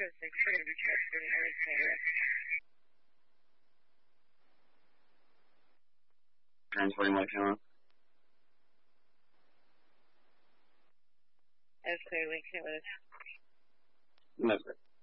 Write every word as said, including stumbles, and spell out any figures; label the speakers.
Speaker 1: Transporting my camera.
Speaker 2: That's clearly clear with us.
Speaker 1: That's it.